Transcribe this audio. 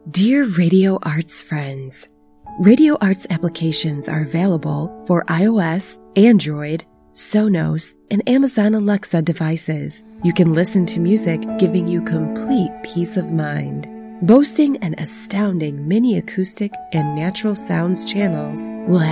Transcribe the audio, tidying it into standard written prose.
Dear Radio Arts friends, Radio Arts applications are available for iOS, Android, Sonos, and Amazon Alexa devices. You can listen to music giving you complete peace of mind. Boasting an astounding mini acoustic and natural sounds channels will have